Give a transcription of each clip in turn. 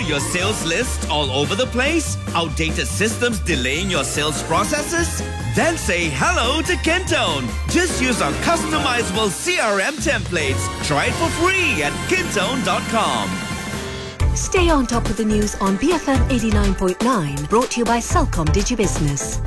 your sales list all over the place? Outdated systems delaying your sales processes? Then say hello to Kintone. Just use our customizable CRM templates. Try it for free at kintone.com. Stay on top of the news on BFM 89.9, brought to you by Celcom DigiBusiness.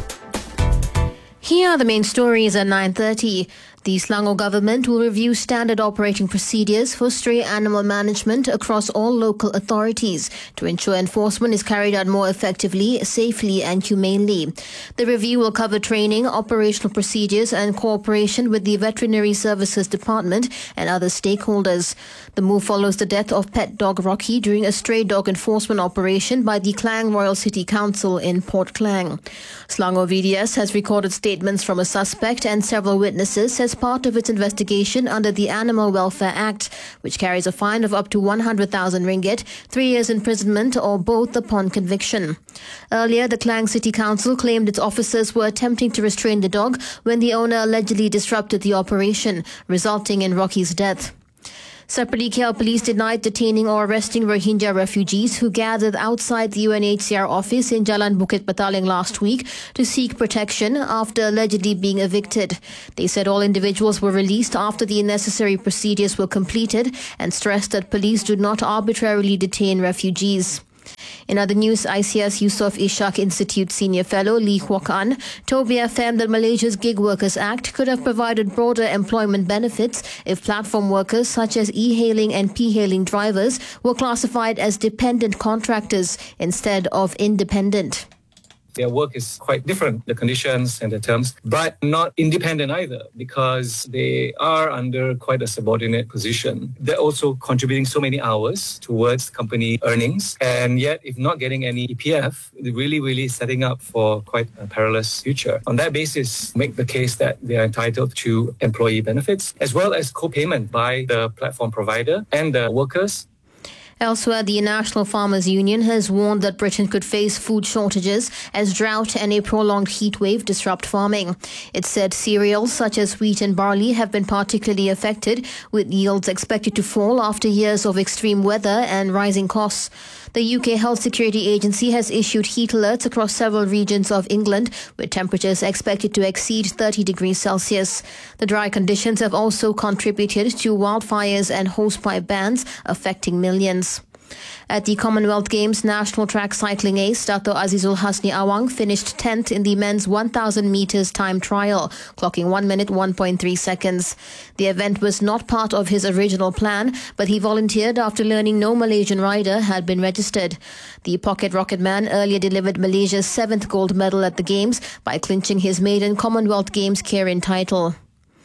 Here are the main stories at 9:30. The Selangor government will review standard operating procedures for stray animal management across all local authorities to ensure enforcement is carried out more effectively, safely and humanely. The review will cover training, operational procedures and cooperation with the Veterinary Services Department and other stakeholders. The move follows the death of pet dog Rocky during a stray dog enforcement operation by the Klang Royal City Council in Port Klang. Selangor VDS has recorded statements from a suspect and several witnesses as part of its investigation under the Animal Welfare Act, which carries a fine of up to 100,000 ringgit, 3 years imprisonment or both upon conviction. Earlier, the Klang City Council claimed its officers were attempting to restrain the dog when the owner allegedly disrupted the operation, resulting in Rocky's death. Separately, KL Police denied detaining or arresting Rohingya refugees who gathered outside the UNHCR office in Jalan Bukit Bataling last week to seek protection after allegedly being evicted. They said all individuals were released after the necessary procedures were completed and stressed that police do not arbitrarily detain refugees. In other news, ICS Yusof Ishak Institute Senior Fellow Lee Kwok An told BFM that Malaysia's Gig Workers Act could have provided broader employment benefits if platform workers such as e-hailing and p-hailing drivers were classified as dependent contractors instead of independent. Their work is quite different, the conditions and the terms, but not independent either because they are under quite a subordinate position. They're also contributing so many hours towards company earnings, and yet if not getting any EPF, they're really setting up for quite a perilous future. On that basis, make the case that they are entitled to employee benefits as well as co-payment by the platform provider and the workers. Elsewhere, the National Farmers Union has warned that Britain could face food shortages as drought and a prolonged heat wave disrupt farming. It said cereals such as wheat and barley have been particularly affected, with yields expected to fall after years of extreme weather and rising costs. The UK Health Security Agency has issued heat alerts across several regions of England, with temperatures expected to exceed 30 degrees Celsius. The dry conditions have also contributed to wildfires and hosepipe bans affecting millions. At the Commonwealth Games, national track cycling ace Dato' Azizul Hasni Awang finished 10th in the men's 1,000 metres time trial, clocking 1 minute 1.3 seconds. The event was not part of his original plan, but he volunteered after learning no Malaysian rider had been registered. The pocket rocket man earlier delivered Malaysia's 7th gold medal at the Games by clinching his maiden Commonwealth Games Keirin title.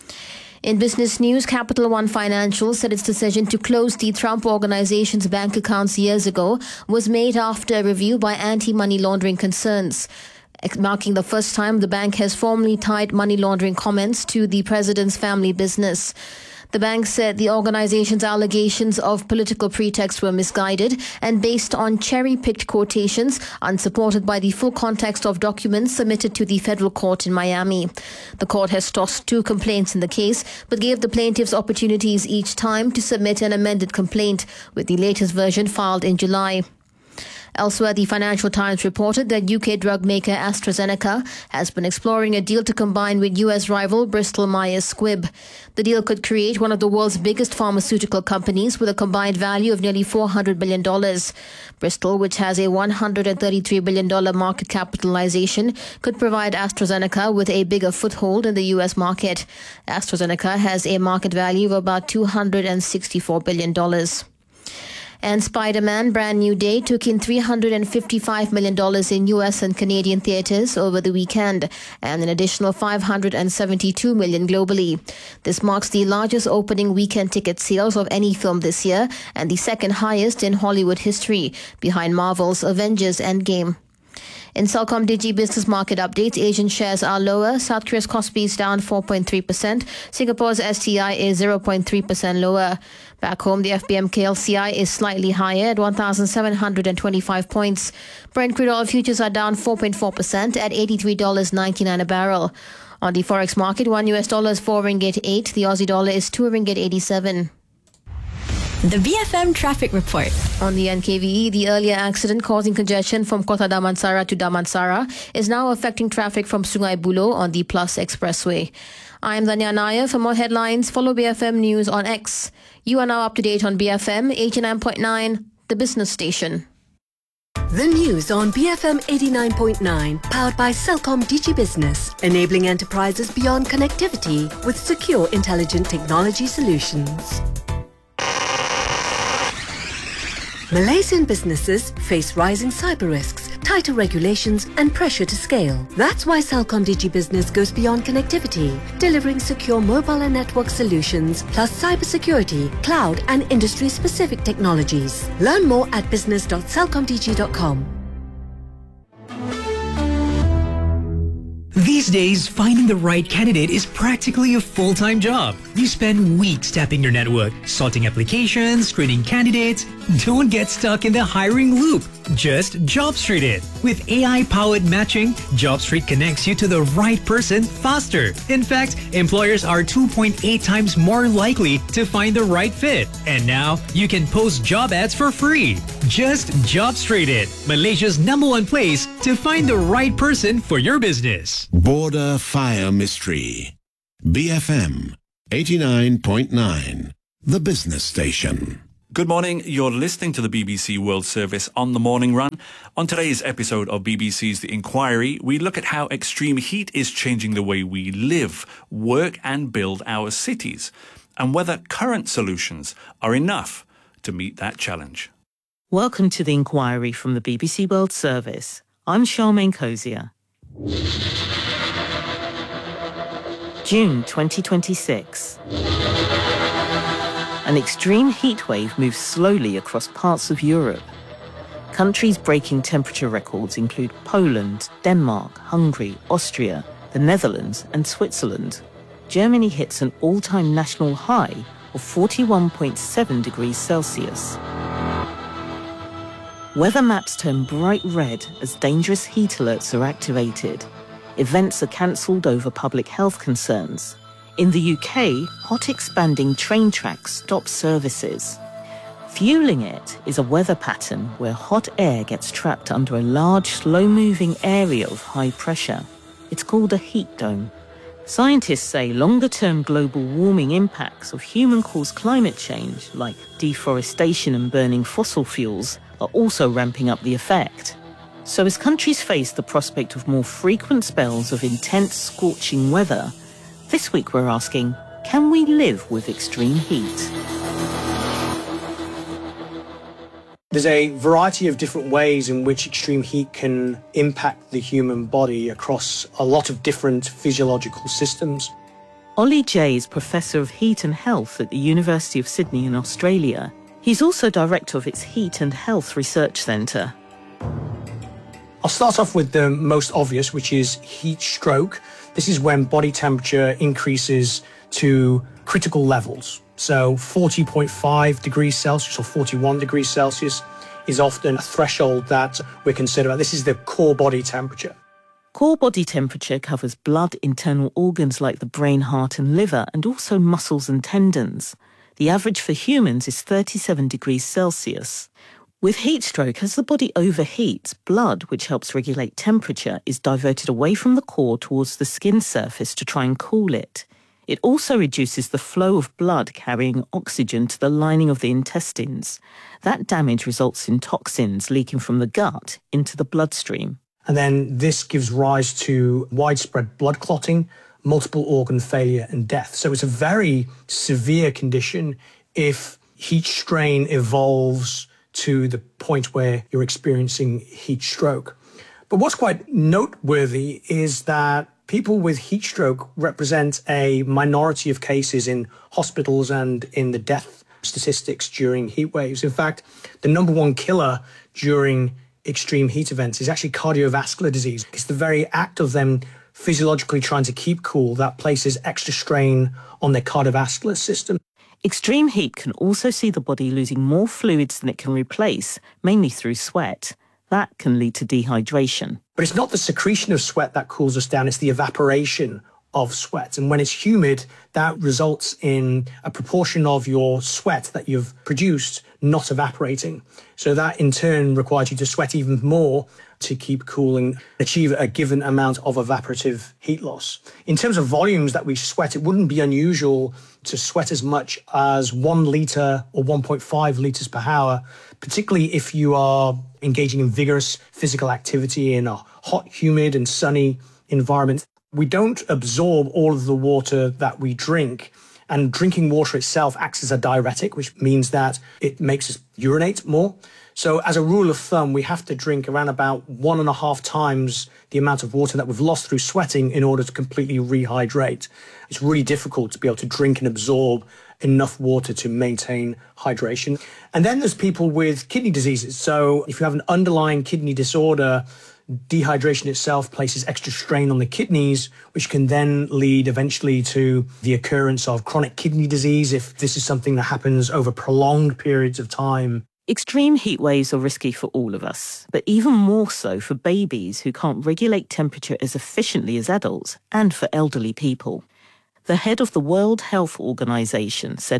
In business news, Capital One Financial said its decision to close the Trump Organization's bank accounts years ago was made after a review by anti-money laundering concerns, marking the first time the bank has formally tied money laundering comments to the president's family business. The bank said the organization's allegations of political pretext were misguided and based on cherry-picked quotations, unsupported by the full context of documents submitted to the federal court in Miami. The court has tossed 2 complaints in the case, but gave the plaintiffs opportunities each time to submit an amended complaint, with the latest version filed in July. Elsewhere, the Financial Times reported that UK drug maker AstraZeneca has been exploring a deal to combine with US rival Bristol Myers Squibb. The deal could create one of the world's biggest pharmaceutical companies with a combined value of nearly $400 billion. Bristol, which has a $133 billion market capitalization, could provide AstraZeneca with a bigger foothold in the US market. AstraZeneca has a market value of about $264 billion. And Spider-Man Brand New Day took in $355 million in US and Canadian theatres over the weekend, and an additional $572 million globally. This marks the largest opening weekend ticket sales of any film this year, and the second highest in Hollywood history, behind Marvel's Avengers Endgame. In Celcom Digi business market updates, Asian shares are lower. South Korea's Kospi is down 4.3%. Singapore's STI is 0.3% lower. Back home, the FBM KLCI is slightly higher at 1,725 points. Brent crude oil futures are down 4.4% at $83.99 a barrel. On the forex market, $1 is 4 ringgit 8. The Aussie dollar is 2 ringgit 87. The BFM Traffic Report. On the NKVE, the earlier accident causing congestion from Kota Damansara to Damansara is now affecting traffic from Sungai Buloh on the Plus Expressway. I'm Danya Nair. For more headlines, follow BFM News on X. You are now up to date on BFM 89.9, the business station. The news on BFM 89.9, powered by Celcom Digi Business, enabling enterprises beyond connectivity with secure, intelligent technology solutions. Malaysian businesses face rising cyber risks, tighter regulations and pressure to scale. That's why Celcom Digi Business goes beyond connectivity, delivering secure mobile and network solutions, plus cybersecurity, cloud and industry-specific technologies. Learn more at business.celcomdigi.com. These days, finding the right candidate is practically a full-time job. You spend weeks tapping your network, sorting applications, screening candidates. Don't get stuck in the hiring loop. Just JobStreet it. With AI-powered matching, JobStreet connects you to the right person faster. In fact, employers are 2.8 times more likely to find the right fit. And now, you can post job ads for free. Just JobStreet it, Malaysia's #1 place to find the right person for your business. Border Fire Mystery. BFM 89.9, the business station. Good morning. You're listening to the BBC World Service on the Morning Run. On today's episode of BBC's The Inquiry, we look at how extreme heat is changing the way we live, work and build our cities, and whether current solutions are enough to meet that challenge. Welcome to The Inquiry from the BBC World Service. I'm Charmaine Cozier. June 2026. An extreme heatwave moves slowly across parts of Europe. Countries breaking temperature records include Poland, Denmark, Hungary, Austria, the Netherlands and Switzerland. Germany hits an all-time national high of 41.7 degrees Celsius. Weather maps turn bright red as dangerous heat alerts are activated. Events are cancelled over public health concerns. In the UK, hot expanding train tracks stop services. Fueling it is a weather pattern where hot air gets trapped under a large, slow-moving area of high pressure. It's called a heat dome. Scientists say longer-term global warming impacts of human-caused climate change, like deforestation and burning fossil fuels, are also ramping up the effect. So as countries face the prospect of more frequent spells of intense, scorching weather, this week we're asking, can we live with extreme heat? There's a variety of different ways in which extreme heat can impact the human body across a lot of different physiological systems. Ollie Jay is Professor of Heat and Health at the University of Sydney in Australia. He's also director of its Heat and Health Research Centre. I'll start off with the most obvious, which is heat stroke. This is when body temperature increases to critical levels. So 40.5 degrees Celsius or 41 degrees Celsius is often a threshold that we're concerned about. This is the core body temperature. Core body temperature covers blood, internal organs like the brain, heart and liver, and also muscles and tendons. The average for humans is 37 degrees Celsius. With heat stroke, as the body overheats, blood, which helps regulate temperature, is diverted away from the core towards the skin surface to try and cool it. It also reduces the flow of blood carrying oxygen to the lining of the intestines. That damage results in toxins leaking from the gut into the bloodstream. And then this gives rise to widespread blood clotting, multiple organ failure and death. So it's a very severe condition if heat strain evolves to the point where you're experiencing heat stroke. But what's quite noteworthy is that people with heat stroke represent a minority of cases in hospitals and in the death statistics during heat waves. In fact, the #1 killer during extreme heat events is actually cardiovascular disease. It's the very act of them physiologically trying to keep cool that places extra strain on their cardiovascular system. Extreme heat can also see the body losing more fluids than it can replace, mainly through sweat. That can lead to dehydration. But it's not the secretion of sweat that cools us down, it's the evaporation of sweat. And when it's humid, that results in a proportion of your sweat that you've produced not evaporating. So that in turn requires you to sweat even more to keep cool and achieve a given amount of evaporative heat loss. In terms of volumes that we sweat, it wouldn't be unusual to sweat as much as 1 litre or 1.5 litres per hour, particularly if you are engaging in vigorous physical activity in a hot, humid and sunny environment. We don't absorb all of the water that we drink, and drinking water itself acts as a diuretic, which means that it makes us urinate more. So as a rule of thumb, we have to drink around about 1.5 times the amount of water that we've lost through sweating in order to completely rehydrate. It's really difficult to be able to drink and absorb enough water to maintain hydration. And then there's people with kidney diseases. So if you have an underlying kidney disorder, dehydration itself places extra strain on the kidneys, which can then lead eventually to the occurrence of chronic kidney disease if this is something that happens over prolonged periods of time. Extreme heat waves are risky for all of us, but even more so for babies who can't regulate temperature as efficiently as adults, and for elderly people. The head of the World Health Organization said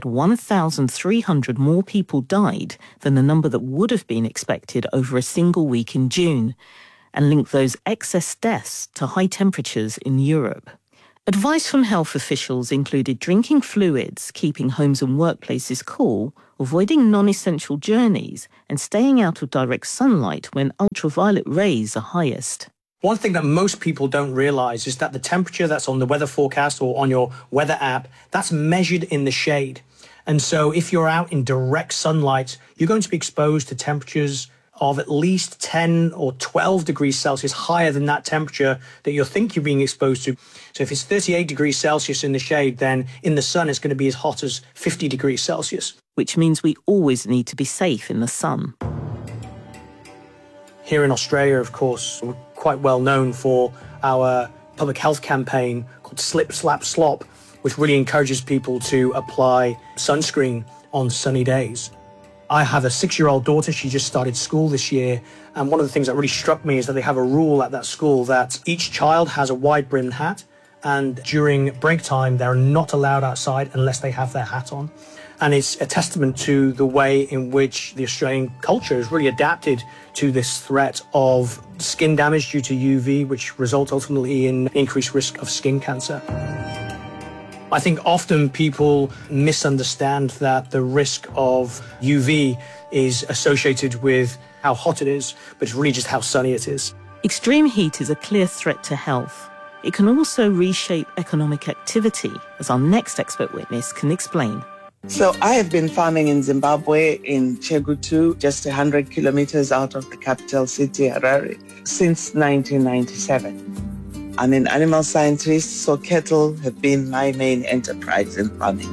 1,300 more people died than the number that would have been expected over a single week in June, and linked those excess deaths to high temperatures in Europe. Advice from health officials included drinking fluids, keeping homes and workplaces cool, avoiding non-essential journeys, and staying out of direct sunlight when ultraviolet rays are highest. One thing that most people don't realize is that the temperature that's on the weather forecast or on your weather app, that's measured in the shade. And so if you're out in direct sunlight, you're going to be exposed to temperatures of at least 10 or 12 degrees Celsius higher than that temperature that you think you're being exposed to. So if it's 38 degrees Celsius in the shade, then in the sun it's going to be as hot as 50 degrees Celsius. Which means we always need to be safe in the sun. Here in Australia, of course, we're quite well known for our public health campaign called Slip, Slap, Slop, which really encourages people to apply sunscreen on sunny days. I have a 6-year-old daughter. She just started school this year. And one of the things that really struck me is that they have a rule at that school that each child has a wide-brimmed hat. And during break time, they're not allowed outside unless they have their hat on. And it's a testament to the way in which the Australian culture has really adapted to this threat of skin damage due to UV, which results ultimately in increased risk of skin cancer. I think often people misunderstand that the risk of UV is associated with how hot it is, but it's really just how sunny it is. Extreme heat is a clear threat to health. It can also reshape economic activity, as our next expert witness can explain. So I have been farming in Zimbabwe, in Chegutu, just 100 kilometers out of the capital city, Harare, since 1997. I'm an animal scientist, so cattle have been my main enterprise in farming.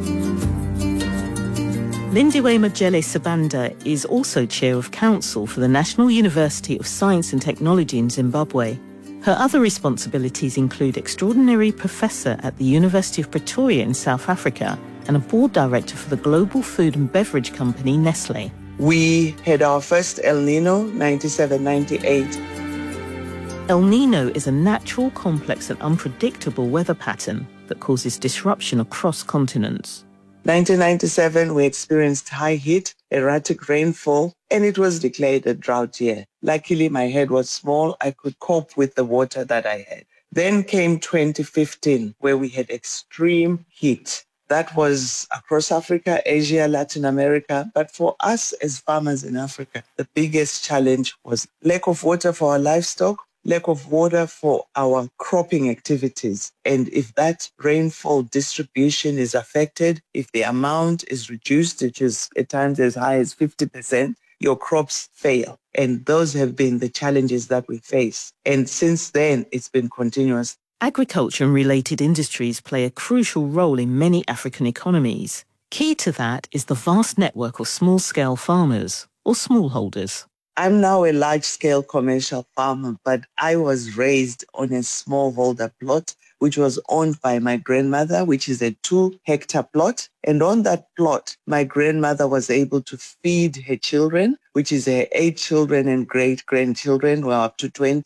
Lindiwe Majele Sabanda is also chair of council for the National University of Science and Technology in Zimbabwe. Her other responsibilities include extraordinary professor at the University of Pretoria in South Africa and a board director for the global food and beverage company Nestle. We had our first El Nino, 97-98. El Nino is a natural, complex and unpredictable weather pattern that causes disruption across continents. 1997, we experienced high heat, erratic rainfall, and it was declared a drought year. Luckily, my head was small. I could cope with the water that I had. Then came 2015, where we had extreme heat. That was across Africa, Asia, Latin America. But for us as farmers in Africa, the biggest challenge was lack of water for our livestock, lack of water for our cropping activities. And if that rainfall distribution is affected, if the amount is reduced, which is at times as high as 50%, your crops fail. And those have been the challenges that we face. And since then, it's been continuous. Agriculture and related industries play a crucial role in many African economies. Key to that is the vast network of small-scale farmers, or smallholders. I'm now a large-scale commercial farmer, but I was raised on a smallholder plot, which was owned by my grandmother, which is a 2-hectare plot. And on that plot, my grandmother was able to feed her children, which is her 8 children and great-grandchildren, well, up to 20,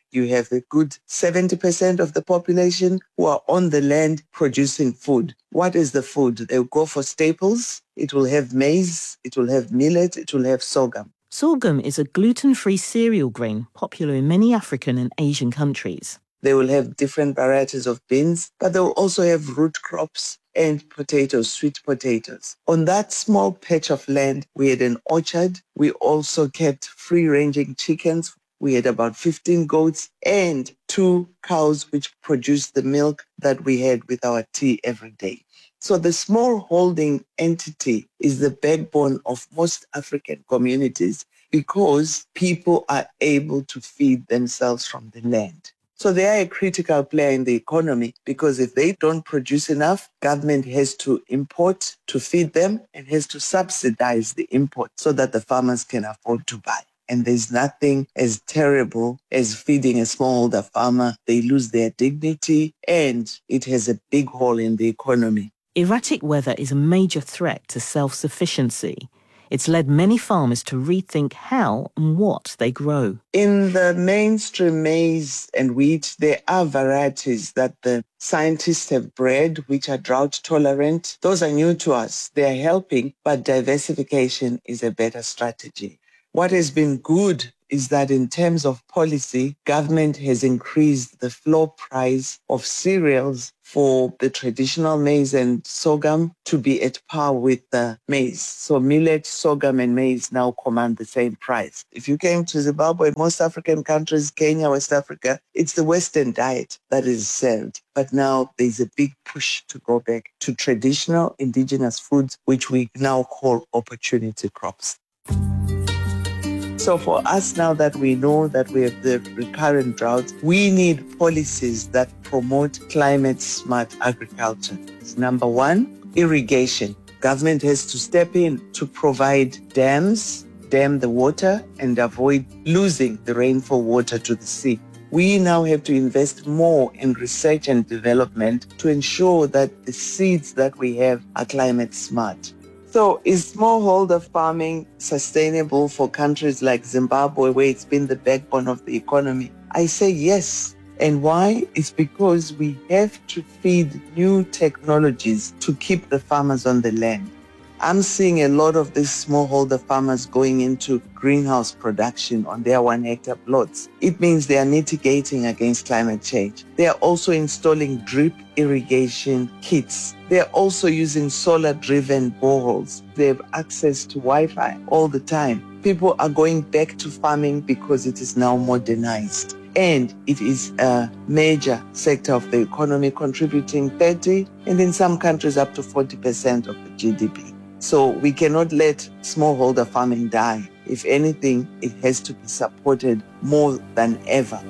you have a good 70% of the population who are on the land producing food. What is the food? They'll go for staples. It will have maize, it will have millet, it will have sorghum. Sorghum is a gluten-free cereal grain popular in many African and Asian countries. They will have different varieties of beans, but they will also have root crops and potatoes, sweet potatoes. On that small patch of land, we had an orchard. We also kept free-ranging chickens. We had about 15 goats and 2 cows, which produced the milk that we had with our tea every day. So the smallholding entity is the backbone of most African communities because people are able to feed themselves from the land. So they are a critical player in the economy because if they don't produce enough, government has to import to feed them and has to subsidize the import so that the farmers can afford to buy. And there's nothing as terrible as feeding a smallholder farmer. They lose their dignity and it has a big hole in the economy. Erratic weather is a major threat to self-sufficiency. It's led many farmers to rethink how and what they grow. In the mainstream maize and wheat, there are varieties that the scientists have bred which are drought tolerant. Those are new to us. They are helping, but diversification is a better strategy. What has been good is that in terms of policy, government has increased the floor price of cereals for the traditional maize and sorghum to be at par with the maize. So millet, sorghum and maize now command the same price. If you came to Zimbabwe, most African countries, Kenya, West Africa, it's the Western diet that is served. But now there's a big push to go back to traditional indigenous foods, which we now call opportunity crops. So for us now that we know that we have the recurrent droughts, we need policies that promote climate-smart agriculture. Number one, irrigation. Government has to step in to provide dams, dam the water, and avoid losing the rainfall water to the sea. We now have to invest more in research and development to ensure that the seeds that we have are climate-smart. So is smallholder farming sustainable for countries like Zimbabwe, where it's been the backbone of the economy? I say yes. And why? It's because we have to feed new technologies to keep the farmers on the land. I'm seeing a lot of these smallholder farmers going into greenhouse production on their 1 hectare plots. It means they are mitigating against climate change. They are also installing drip irrigation kits. They are also using solar-driven boreholes. They have access to Wi-Fi all the time. People are going back to farming because it is now modernized. And it is a major sector of the economy, contributing 30% and in some countries up to 40% of the GDP. So we cannot let smallholder farming die. If anything, it has to be supported more than ever.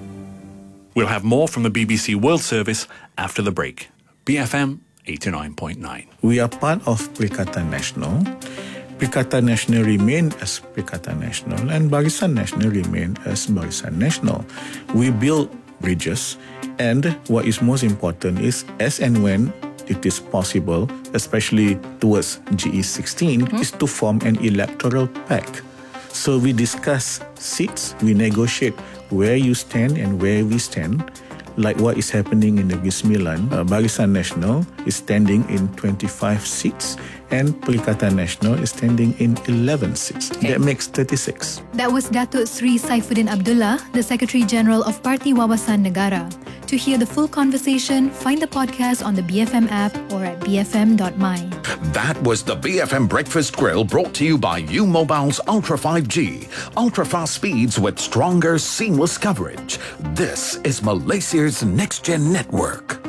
We'll have more from the BBC World Service after the break. BFM 89.9. We are part of Perikatan Nasional. Perikatan Nasional remain as Perikatan Nasional and Barisan Nasional remain as Barisan Nasional. We build bridges, and what is most important is as and when it is possible, especially towards GE16, is to form an electoral pact. So we discuss seats, we negotiate where you stand and where we stand, like what is happening in Negeri Sembilan. Barisan Nasional is standing in 25 seats and Perikatan Nasional is standing in 11 seats. Okay. That makes 36. That was Datuk Sri Saifuddin Abdullah, the Secretary General of Parti Wawasan Negara. To hear the full conversation, find the podcast on the BFM app or at bfm.my. That was the BFM Breakfast Grill, brought to you by U-Mobile's Ultra 5G. Ultra-fast speeds with stronger, seamless coverage. This is Malaysia's next-gen network.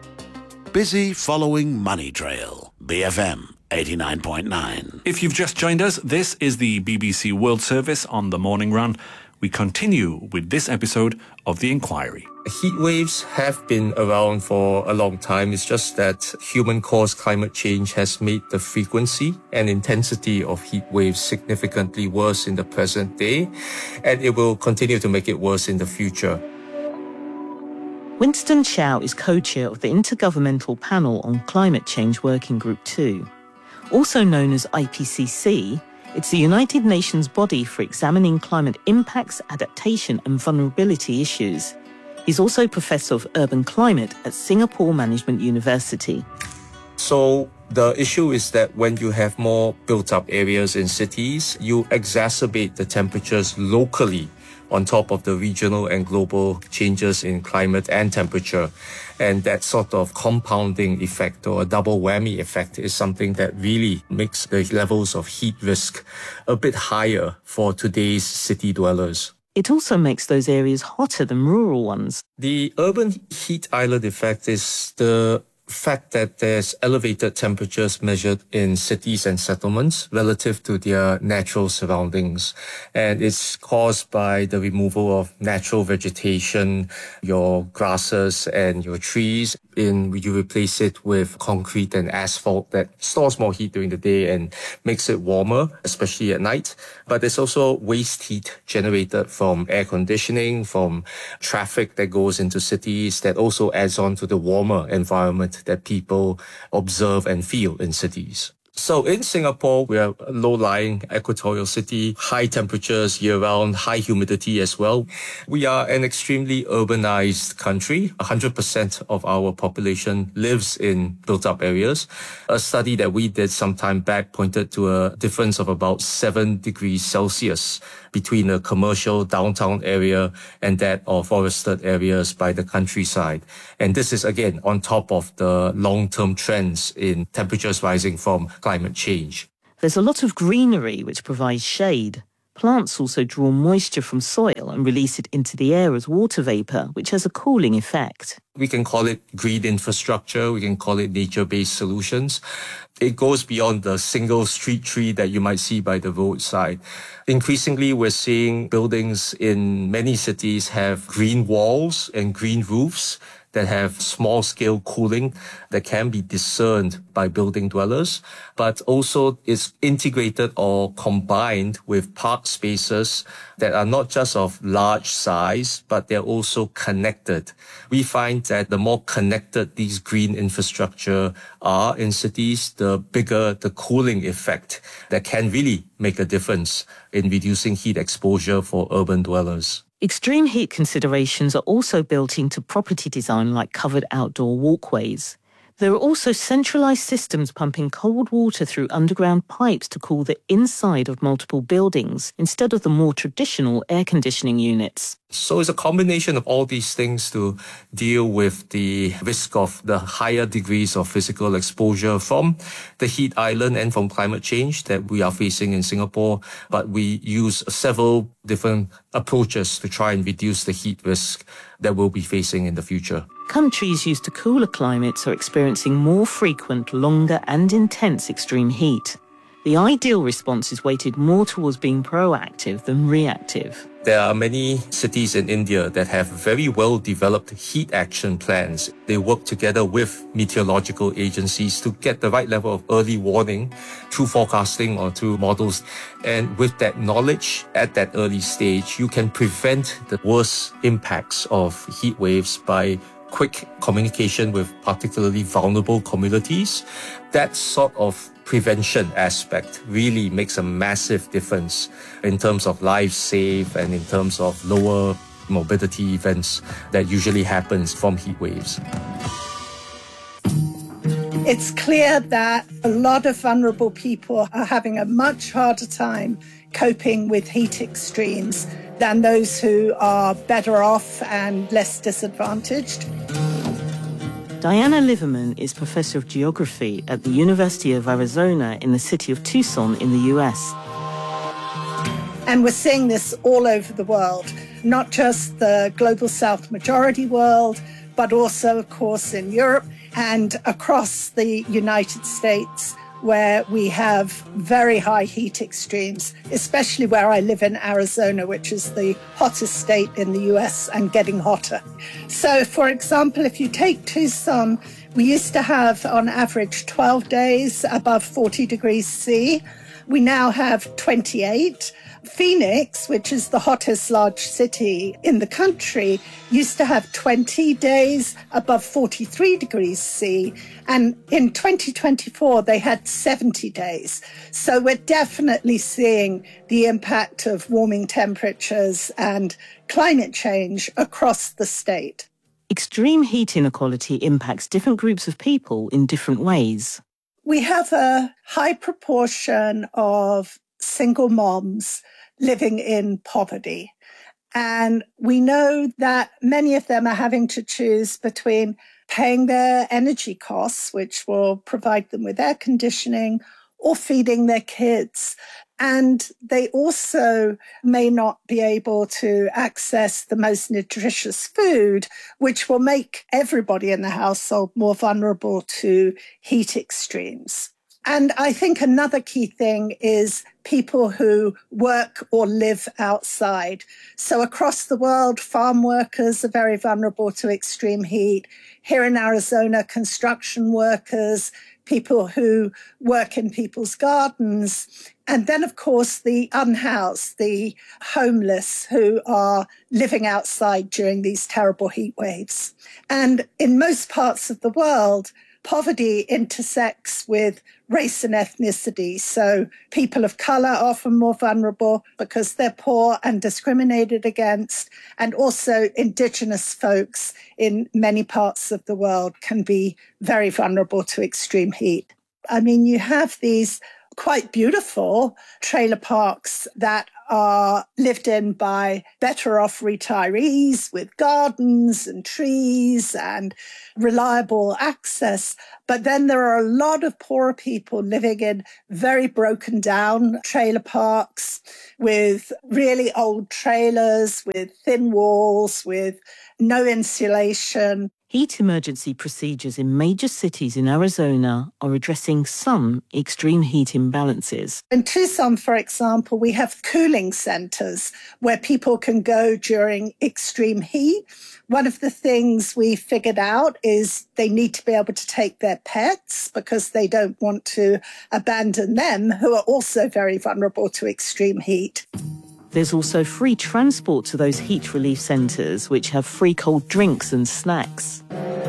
Busy following Money Trail. BFM 89.9. If you've just joined us, this is the BBC World Service on the Morning Run. We continue with this episode of The Inquiry. Heat waves have been around for a long time. It's just that human-caused climate change has made the frequency and intensity of heat waves significantly worse in the present day, and it will continue to make it worse in the future. Winston Chow is co-chair of the Intergovernmental Panel on Climate Change Working Group 2. Also known as IPCC, It's the United Nations body for examining climate impacts, adaptation and vulnerability issues. He's also Professor of Urban Climate at Singapore Management University. So the issue is that when you have more built-up areas in cities, you exacerbate the temperatures locally on top of the regional and global changes in climate and temperature. And that sort of compounding effect or a double whammy effect is something that really makes the levels of heat risk a bit higher for today's city dwellers. It also makes those areas hotter than rural ones. The urban heat island effect is the fact that there's elevated temperatures measured in cities and settlements relative to their natural surroundings. And it's caused by the removal of natural vegetation, your grasses and your trees. You replace it with concrete and asphalt that stores more heat during the day and makes it warmer, especially at night. But there's also waste heat generated from air conditioning, from traffic that goes into cities that also adds on to the warmer environment that people observe and feel in cities. So in Singapore, we are a low-lying equatorial city, high temperatures year-round, high humidity as well. We are an extremely urbanized country. 100% of our population lives in built-up areas. A study that we did some time back pointed to a difference of about 7 degrees Celsius between a commercial downtown area and that of forested areas by the countryside. And this is, again, on top of the long-term trends in temperatures rising from climate change. There's a lot of greenery which provides shade. Plants also draw moisture from soil and release it into the air as water vapour, which has a cooling effect. We can call it green infrastructure. We can call it nature-based solutions. It goes beyond the single street tree that you might see by the roadside. Increasingly, we're seeing buildings in many cities have green walls and green roofs that have small-scale cooling that can be discerned by building dwellers, but also is integrated or combined with park spaces that are not just of large size, but they're also connected. We find that the more connected these green infrastructure are in cities, the bigger the cooling effect that can really make a difference in reducing heat exposure for urban dwellers. Extreme heat considerations are also built into property design, like covered outdoor walkways. There are also centralised systems pumping cold water through underground pipes to cool the inside of multiple buildings instead of the more traditional air conditioning units. So it's a combination of all these things to deal with the risk of the higher degrees of physical exposure from the heat island and from climate change that we are facing in Singapore. But we use several different approaches to try and reduce the heat risk that we'll be facing in the future. Countries used to cooler climates are experiencing more frequent, longer and intense extreme heat. The ideal response is weighted more towards being proactive than reactive. There are many cities in India that have very well-developed heat action plans. They work together with meteorological agencies to get the right level of early warning through forecasting or through models. And with that knowledge at that early stage, you can prevent the worst impacts of heat waves by quick communication with particularly vulnerable communities. That sort of prevention aspect really makes a massive difference in terms of lives saved and in terms of lower morbidity events that usually happens from heat waves. It's clear that a lot of vulnerable people are having a much harder time coping with heat extremes than those who are better off and less disadvantaged. Diana Liverman is Professor of Geography at the University of Arizona in the city of Tucson in the US. And we're seeing this all over the world, not just the global South majority world, but also, of course, in Europe and across the United States, where we have very high heat extremes, especially where I live in Arizona, which is the hottest state in the US and getting hotter. So, for example, if you take Tucson, we used to have on average 12 days above 40 degrees C. We now have 28. Phoenix, which is the hottest large city in the country, used to have 20 days above 43 degrees C. And in 2024, they had 70 days. So we're definitely seeing the impact of warming temperatures and climate change across the state. Extreme heat inequality impacts different groups of people in different ways. We have a high proportion of single moms living in poverty. And we know that many of them are having to choose between paying their energy costs, which will provide them with air conditioning, or feeding their kids. And they also may not be able to access the most nutritious food, which will make everybody in the household more vulnerable to heat extremes. And I think another key thing is people who work or live outside. So across the world, farm workers are very vulnerable to extreme heat. Here in Arizona, construction workers, people who work in people's gardens. And then, of course, the unhoused, the homeless who are living outside during these terrible heat waves. And in most parts of the world, poverty intersects with race and ethnicity. So people of color are often more vulnerable because they're poor and discriminated against. And also indigenous folks in many parts of the world can be very vulnerable to extreme heat. I mean, you have these quite beautiful trailer parks that are lived in by better off retirees with gardens and trees and reliable access. But then there are a lot of poorer people living in very broken down trailer parks with really old trailers, with thin walls, with no insulation. Heat emergency procedures in major cities in Arizona are addressing some extreme heat imbalances. In Tucson, for example, we have cooling centers where people can go during extreme heat. One of the things we figured out is they need to be able to take their pets because they don't want to abandon them, who are also very vulnerable to extreme heat. There's also free transport to those heat relief centres, which have free cold drinks and snacks.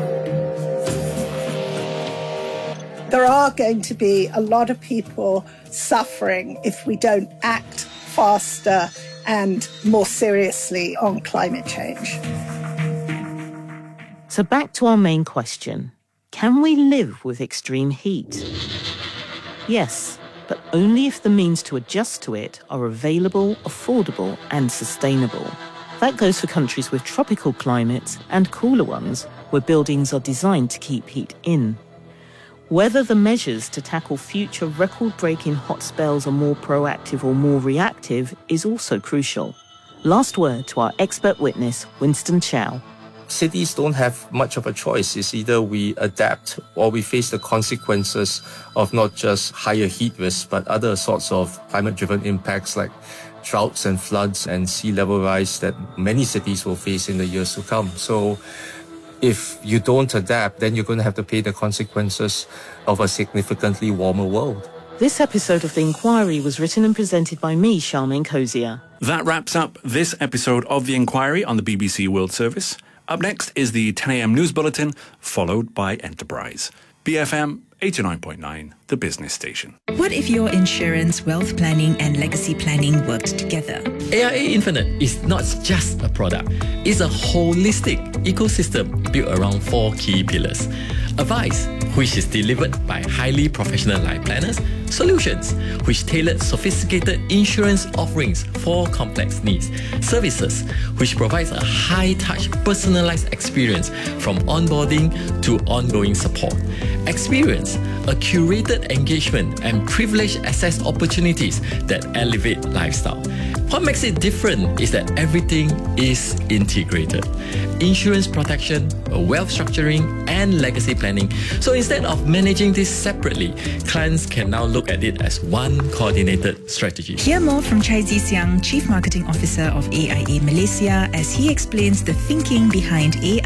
There are going to be a lot of people suffering if we don't act faster and more seriously on climate change. So back to our main question. Can we live with extreme heat? Yes, but only if the means to adjust to it are available, affordable, and sustainable. That goes for countries with tropical climates and cooler ones, where buildings are designed to keep heat in. Whether the measures to tackle future record-breaking hot spells are more proactive or more reactive is also crucial. Last word to our expert witness, Winston Chow. Cities don't have much of a choice. It's either we adapt or we face the consequences of not just higher heat risks, but other sorts of climate-driven impacts like droughts and floods and sea level rise that many cities will face in the years to come. So if you don't adapt, then you're going to have to pay the consequences of a significantly warmer world. This episode of The Inquiry was written and presented by me, Charmaine Cozier. That wraps up this episode of The Inquiry on the BBC World Service. Up next is the 10 a.m. news bulletin, followed by Enterprise. BFM 89.9, the business station. What if your insurance, wealth planning and legacy planning worked together? AIA Infinite is not just a product. It's a holistic ecosystem built around 4 key pillars. Advice, which is delivered by highly professional life planners. Solutions, which tailor sophisticated insurance offerings for complex needs. Services, which provides a high-touch, personalized experience from onboarding to ongoing support. Experience, a curated engagement and privileged access opportunities that elevate lifestyle. What makes it different is that everything is integrated. Insurance protection, wealth structuring, and legacy planning. So instead of managing this separately, clients can now look at it as one coordinated strategy. Hear more from Chai Zisiang, Chief Marketing Officer of AIA Malaysia, as he explains the thinking behind AIA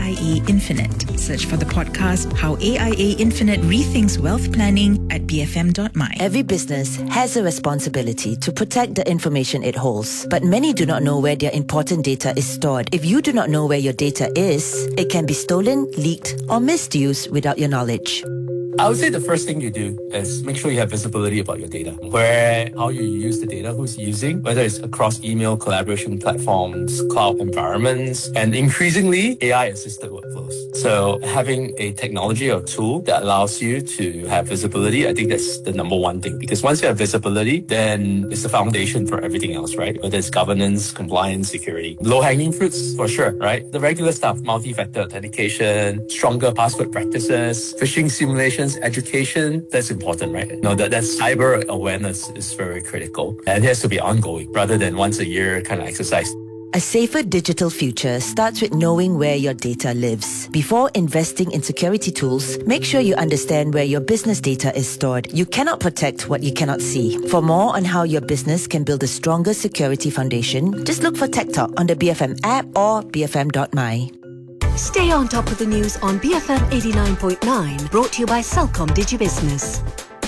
AIA Infinite. Search for the podcast How AIA Infinite Rethinks Wealth Planning at bfm.my. Every business has a responsibility to protect the information it holds, but many do not know where their important data is stored. If you do not know where your data is, it can be stolen, leaked, or misused without your knowledge. I would say the first thing you do is make sure you have visibility about your data. How you use the data, who's using, whether it's across email, collaboration platforms, cloud environments, and increasingly AI-assisted workflows. So having a technology or tool that allows you to have visibility, I think that's the number one thing. Because once you have visibility, then it's the foundation for everything else, right? Whether it's governance, compliance, security. Low-hanging fruits, for sure, right? The regular stuff, multi-factor authentication, stronger password practices, phishing simulations, education, that's important, right? That cyber awareness is very critical. And it has to be ongoing rather than once a year kind of exercise. A safer digital future starts with knowing where your data lives. Before investing in security tools, make sure you understand where your business data is stored. You cannot protect what you cannot see. For more on how your business can build a stronger security foundation, just look for Tech Talk on the BFM app or bfm.my. Stay on top of the news on BFM 89.9, brought to you by Celcom DigiBusiness.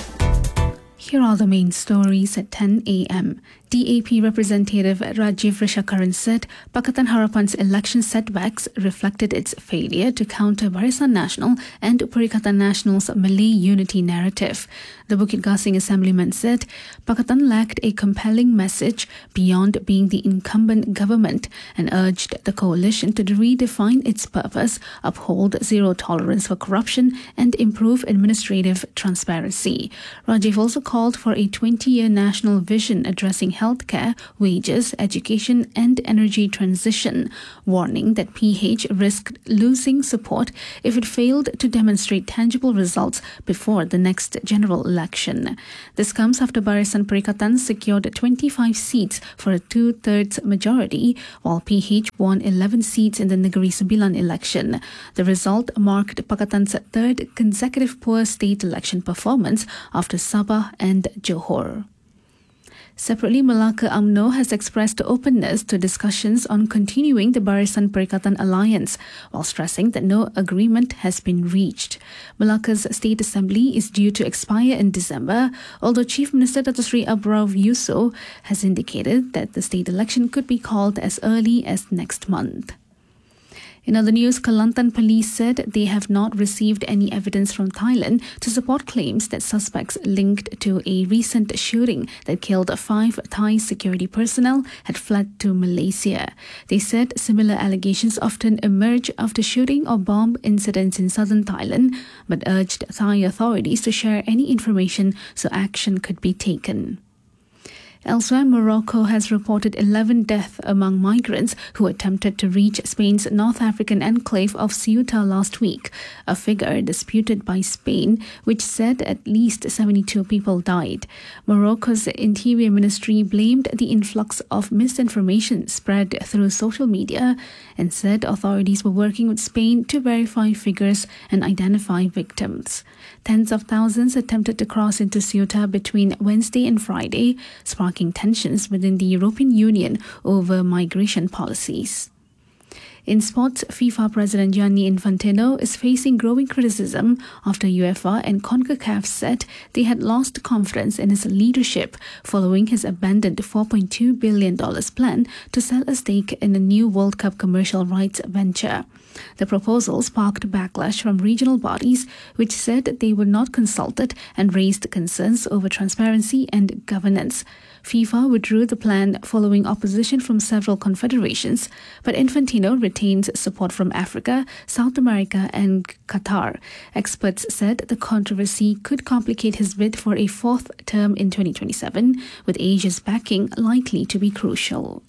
Here are the main stories at 10 a.m. DAP Representative Rajiv Rishakaran said Pakatan Harapan's election setbacks reflected its failure to counter Barisan Nasional and Perikatan Nasional's Malay unity narrative. The Bukit Gasing assemblyman said Pakatan lacked a compelling message beyond being the incumbent government and urged the coalition to redefine its purpose, uphold zero tolerance for corruption and improve administrative transparency. Rajiv also called for a 20-year national vision addressing healthcare, wages, education and energy transition, warning that PH risked losing support if it failed to demonstrate tangible results before the next general election. This comes after Barisan Perikatan secured 25 seats for a 2/3 majority, while PH won 11 seats in the Negeri Sembilan election. The result marked Pakatan's third consecutive poor state election performance after Sabah and Johor. Separately, Melaka UMNO has expressed openness to discussions on continuing the Barisan Perikatan alliance, while stressing that no agreement has been reached. Melaka's State Assembly is due to expire in December, although Chief Minister Dato Sri Abrav Yusof has indicated that the state election could be called as early as next month. In other news, Kelantan police said they have not received any evidence from Thailand to support claims that suspects linked to a recent shooting that killed 5 Thai security personnel had fled to Malaysia. They said similar allegations often emerge after shooting or bomb incidents in southern Thailand, but urged Thai authorities to share any information so action could be taken. Elsewhere, Morocco has reported 11 deaths among migrants who attempted to reach Spain's North African enclave of Ceuta last week, a figure disputed by Spain, which said at least 72 people died. Morocco's Interior Ministry blamed the influx of misinformation spread through social media and said authorities were working with Spain to verify figures and identify victims. Tens of thousands attempted to cross into Ceuta between Wednesday and Friday, sparking tensions within the European Union over migration policies. In sports, FIFA President Gianni Infantino is facing growing criticism after UEFA and CONCACAF said they had lost confidence in his leadership following his abandoned $4.2 billion plan to sell a stake in a new World Cup commercial rights venture. The proposal sparked backlash from regional bodies, which said they were not consulted and raised concerns over transparency and governance. FIFA withdrew the plan following opposition from several confederations, but Infantino retains support from Africa, South America and Qatar. Experts said the controversy could complicate his bid for a 4th term in 2027, with Asia's backing likely to be crucial.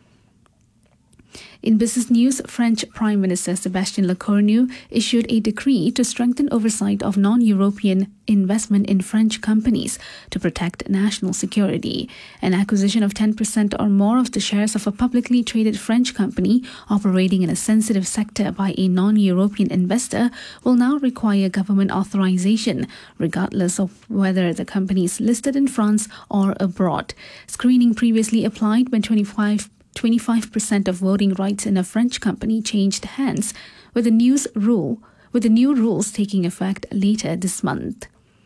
In business news, French Prime Minister Sébastien Lecornu issued a decree to strengthen oversight of non-European investment in French companies to protect national security. An acquisition of 10% or more of the shares of a publicly traded French company operating in a sensitive sector by a non-European investor will now require government authorization, regardless of whether the company is listed in France or abroad. Screening previously applied when 25 25% of voting rights in a French company changed hands, with the new rules taking effect later this month.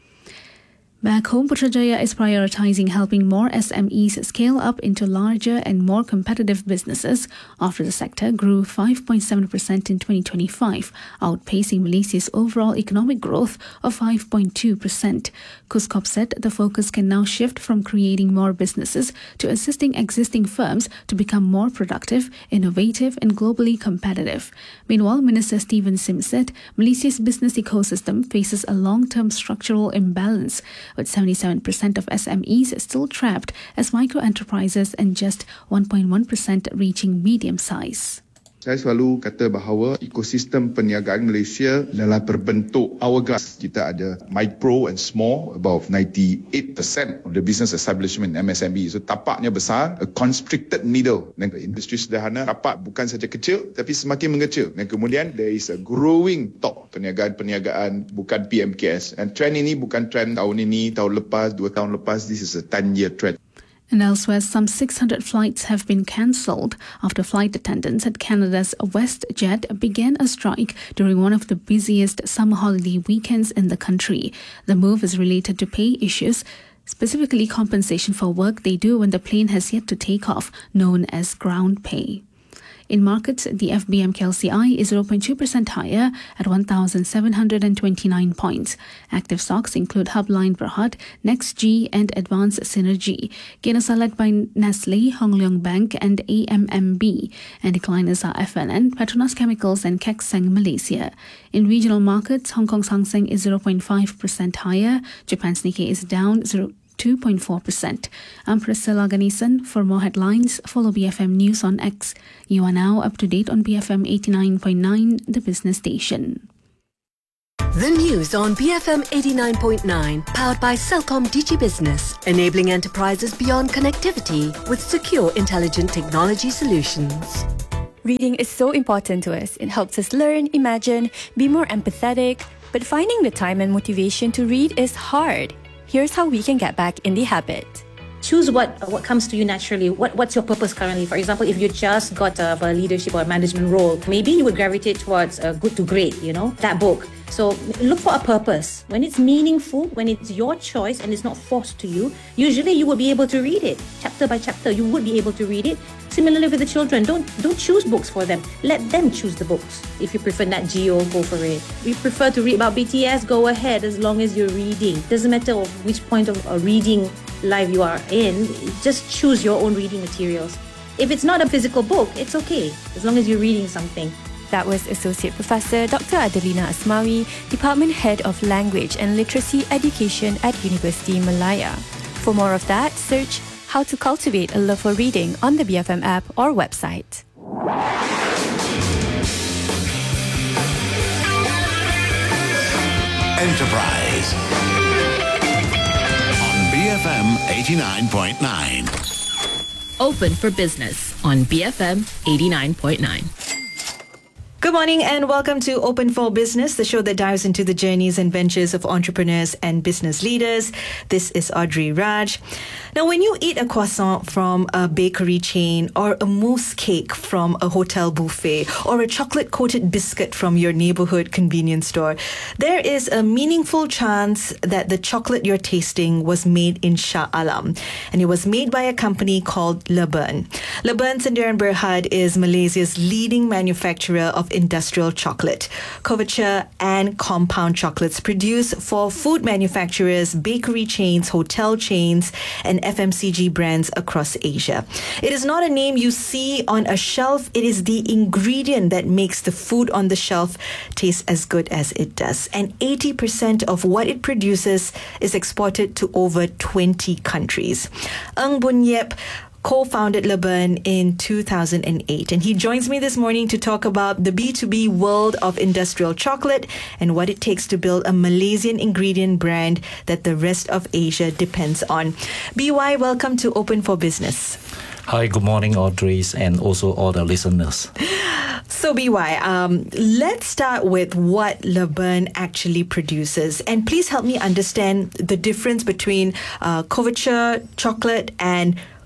Back home, Putrajaya is prioritizing helping more SMEs scale up into larger and more competitive businesses after the sector grew 5.7% in 2025, outpacing Malaysia's overall economic growth of 5.2%. Kuskop said the focus can now shift from creating more businesses to assisting existing firms to become more productive, innovative and globally competitive. Meanwhile, Minister Stephen Sim said Malaysia's business ecosystem faces a long-term structural imbalance, with 77% of SMEs still trapped as micro-enterprises and just 1.1% reaching medium size. Saya selalu kata bahawa ekosistem perniagaan Malaysia adalah berbentuk hourglass. Kita ada micro and small, about 98% of the business establishment MSME. So tapaknya besar, a constricted middle. Dan industri sederhana, tapak bukan saja kecil, tapi semakin mengecil. Dan kemudian there is a growing top perniagaan bukan PMKS. And trend ini bukan trend tahun ini, tahun lepas, 2 tahun lepas. This is a 10-year trend. And elsewhere, some 600 flights have been cancelled after flight attendants at Canada's WestJet began a strike during one of the busiest summer holiday weekends in the country. The move is related to pay issues, specifically compensation for work they do when the plane has yet to take off, known as ground pay. In markets, the FBM KLCI is 0.2% higher at 1,729 points. Active stocks include Hubline Berhad, NextG and Advanced Synergy. Gainers are led by Nestle, Hong Leong Bank and AMMB. And decliners are FNN, Petronas Chemicals and Kekseng Malaysia. In regional markets, Hong Kong's Hang Seng is 0.5% higher. Japan's Nikkei is down 2.4%. I'm Priscilla Ganesan. For more headlines, follow BFM News on X. You are now up to date on BFM 89.9, the business station. The news on BFM 89.9, powered by Celcom Digi Business, enabling enterprises beyond connectivity with secure, intelligent technology solutions. Reading is so important to us. It helps us learn, imagine, be more empathetic. But finding the time and motivation to read is hard. Here's how we can get back in the habit. Choose what comes to you naturally. What's your purpose currently? For example, if you just got a leadership or a management role, maybe you would gravitate towards Good to Great, that book. So look for a purpose. When it's meaningful, when it's your choice and it's not forced to you, usually you will be able to read it. Chapter by chapter, you would be able to read it. Similarly with the children, don't choose books for them. Let them choose the books. If you prefer Nat Geo, go for it. If you prefer to read about BTS, go ahead as long as you're reading. Doesn't matter which point of a reading life you are in, just choose your own reading materials. If it's not a physical book, it's okay, as long as you're reading something. That was Associate Professor Dr. Adelina Asmawi, Department Head of Language and Literacy Education at University Malaya. For more of that, search How to Cultivate a Love for Reading on the BFM app or website. Enterprise on BFM 89.9. Open for Business on BFM 89.9. Good morning and welcome to Open for Business, the show that dives into the journeys and ventures of entrepreneurs and business leaders. This is Audrey Raj. Now, when you eat a croissant from a bakery chain or a mousse cake from a hotel buffet or a chocolate-coated biscuit from your neighborhood convenience store, there is a meaningful chance that the chocolate you're tasting was made in Shah Alam, and it was made by a company called Leburn. Leburn Sendirian Berhad is Malaysia's leading manufacturer of industrial chocolate. Couverture and compound chocolates produced for food manufacturers, bakery chains, hotel chains, and FMCG brands across Asia. It is not a name you see on a shelf. It is the ingredient that makes the food on the shelf taste as good as it does. And 80% of what it produces is exported to over 20 countries. Ng Boon Yep co-founded Leburn in 2008, and he joins me this morning to talk about the B2B world of industrial chocolate and what it takes to build a Malaysian ingredient brand that the rest of Asia depends on. BY, welcome to Open for Business. Hi, good morning, Audrey, and also all the listeners. So, BY, let's start with what Leburn actually produces. And please help me understand the difference between couverture chocolate and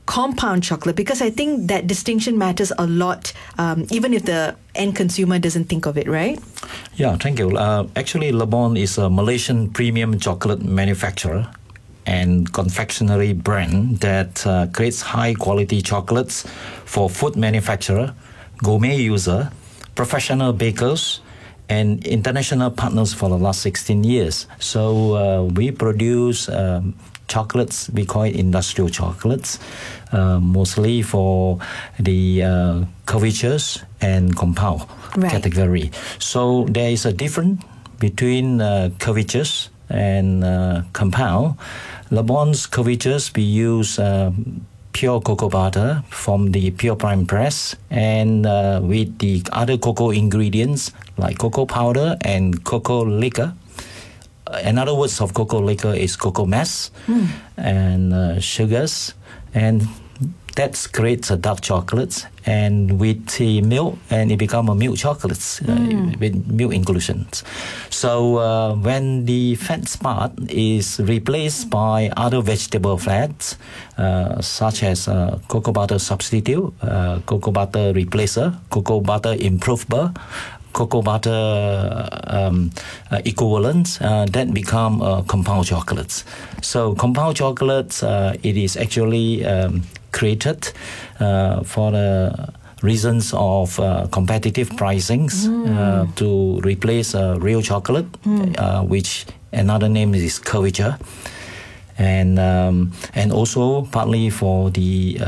compound chocolate? Because I think that distinction matters a lot, even if the end consumer doesn't think of it, right? Yeah, thank you. Actually, Lebon is a Malaysian premium chocolate manufacturer and confectionery brand that creates high-quality chocolates for food manufacturer, gourmet user, professional bakers, and international partners for the last 16 years. So we produce chocolates, we call it industrial chocolates, mostly for the curvatures and compound category. So there is a difference between curvatures and compound. Lebon's curvatures, we use pure cocoa butter from the Pure Prime press, and with the other cocoa ingredients like cocoa powder and cocoa liquor. Another words of cocoa liquor is cocoa mass and sugars, and that creates a dark chocolates, and with the milk, and it become a milk chocolates with milk inclusions. So when the fat part is replaced by other vegetable fats, such as cocoa butter substitute, cocoa butter replacer, cocoa butter improver, cocoa butter equivalents, that become compound chocolates. So compound chocolates, it is actually created for the reasons of competitive pricings to replace real chocolate, which another name is curvature, and also partly for the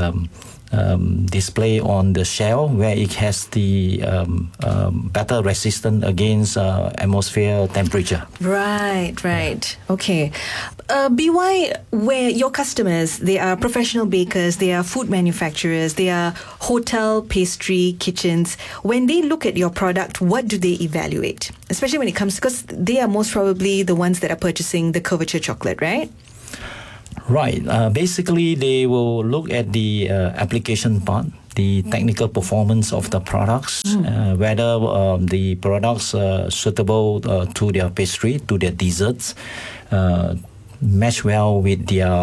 display on the shell, where it has the better resistance against atmosphere temperature. Right. Okay. BY, where your customers, they are professional bakers, they are food manufacturers, they are hotel, pastry, kitchens. When they look at your product, what do they evaluate? Especially when it comes, because they are most probably the ones that are purchasing the curvature chocolate, right? Right. Basically, they will look at the application part, the technical performance of the products, whether the products are suitable to their pastry, to their desserts, match well with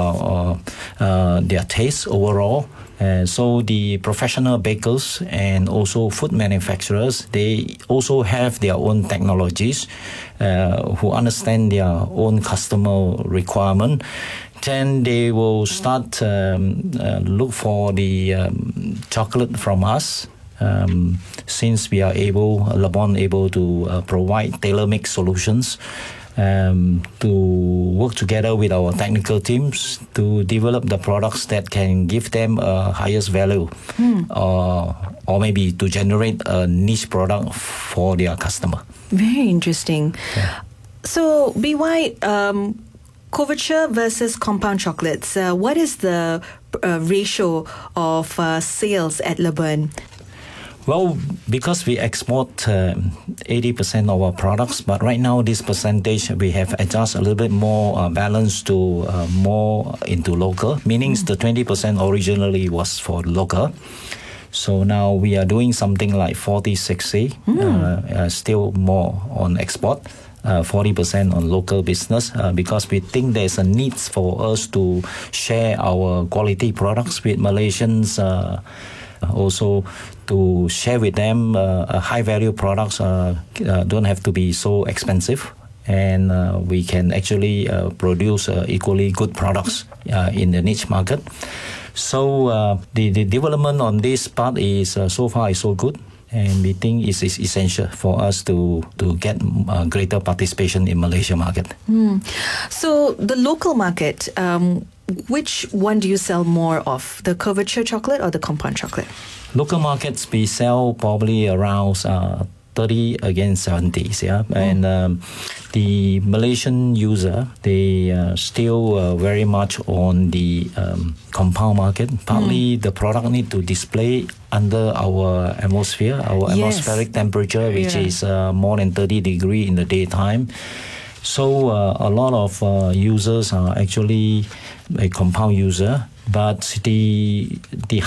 their taste overall. So the professional bakers and also food manufacturers, they also have their own technologies who understand their own customer requirement. Then they will start look for the chocolate from us. Since we are Lebon able to provide tailor-made solutions to work together with our technical teams to develop the products that can give them a highest value, or maybe to generate a niche product for their customer. Very interesting. Yeah. So, BY, curvature versus compound chocolates, what is the ratio of sales at Lebon? Well, because we export 80% of our products, but right now this percentage we have adjusted a little bit more balance to more into local, meaning the 20% originally was for local. So now we are doing something like 40-60, still more on export. 40% on local business, because we think there's a need for us to share our quality products with Malaysians, also to share with them high value products don't have to be so expensive, and we can actually produce equally good products in the niche market. So the development on this part is so far is so good. And we think it is essential for us to get greater participation in Malaysia market. So the local market, which one do you sell more of, the curvature chocolate or the compound chocolate? Local markets, we sell probably around 30 against 70s, yeah. And the Malaysian user, they still very much on the compound market. Partly the product need to display under our atmosphere, our atmospheric temperature, which is more than 30 degrees in the daytime. So a lot of users are actually a compound user, but the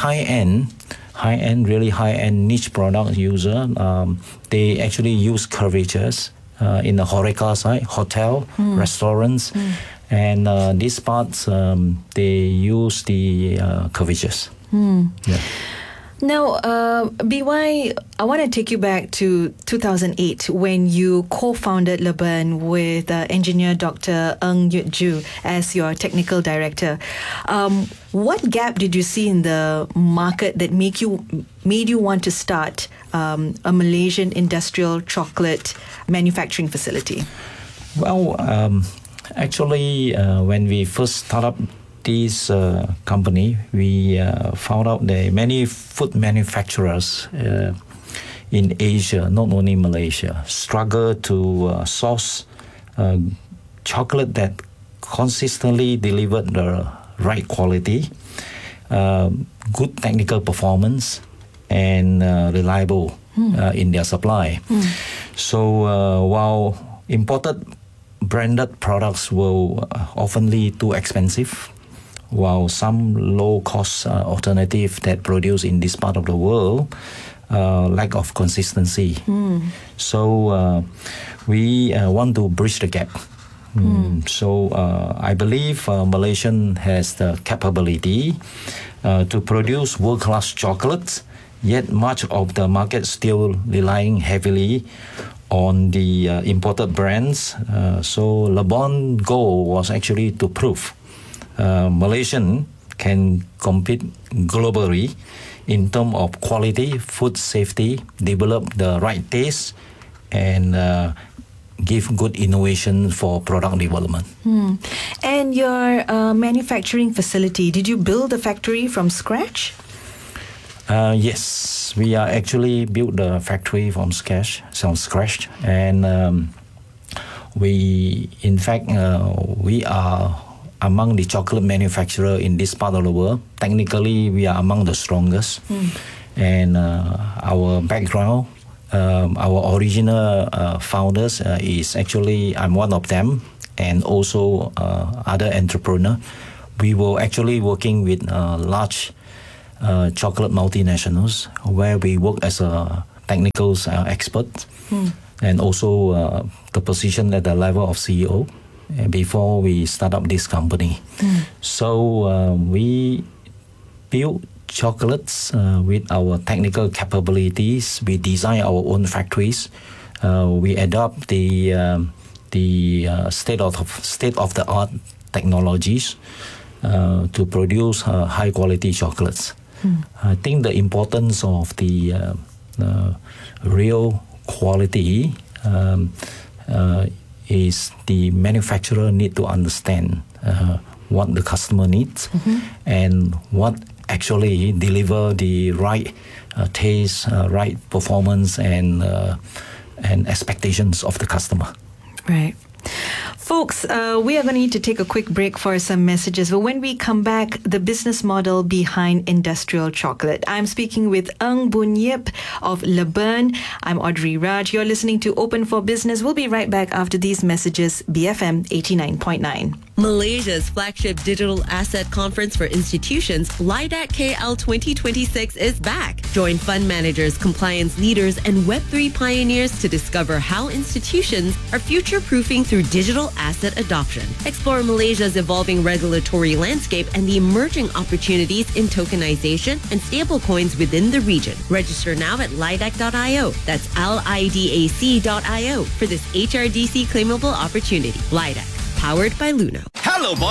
really high-end niche product user, they actually use curvatures in the HoReCa side, hotel, restaurants, And these parts, they use the curvatures. Yeah. Now, BY, I want to take you back to 2008 when you co-founded LeBurn with engineer Dr. Ng Yut Ju as your technical director. What gap did you see in the market that made you want to start a Malaysian industrial chocolate manufacturing facility? Well, actually, when we first started up this company, we found out that many food manufacturers in Asia, not only Malaysia, struggle to source chocolate that consistently delivered the right quality, good technical performance, and reliable in their supply. So while imported branded products were often too expensive, while some low-cost alternative that produce in this part of the world lack of consistency. So we want to bridge the gap. So I believe Malaysian has the capability to produce world-class chocolates, yet much of the market still relying heavily on the imported brands. So LeBurn goal was actually to prove Malaysian can compete globally in terms of quality, food safety, develop the right taste, and give good innovation for product development. And your manufacturing facility, did you build the factory from scratch? Yes, we are actually built the factory from scratch, and we are among the chocolate manufacturer in this part of the world. Technically, we are among the strongest. And our background, our original founders is actually, I'm one of them, and also other entrepreneur. We were actually working with large chocolate multinationals where we work as a technical expert and also the position at the level of CEO before we start up this company. So we build chocolates with our technical capabilities. We design our own factories. We adopt the state of the art technologies to produce high quality chocolates. I think the importance of the real quality is the manufacturer need to understand what the customer needs and what actually deliver the right taste, right performance, and expectations of the customer. Right. Folks, we are going to need to take a quick break for some messages. But when we come back, the business model behind industrial chocolate. I'm speaking with Ng Boon Yip of LeBurn. I'm Audrey Raj. You're listening to Open for Business. We'll be right back after these messages. BFM 89.9. Malaysia's flagship digital asset conference for institutions, LIDAC KL 2026, is back. Join fund managers, compliance leaders, and Web3 pioneers to discover how institutions are future-proofing through digital asset adoption. Explore Malaysia's evolving regulatory landscape and the emerging opportunities in tokenization and stablecoins within the region. Register now at lidac.io. That's LIDAC.io for this HRDC claimable opportunity. LIDAC, powered by Luno. Hello,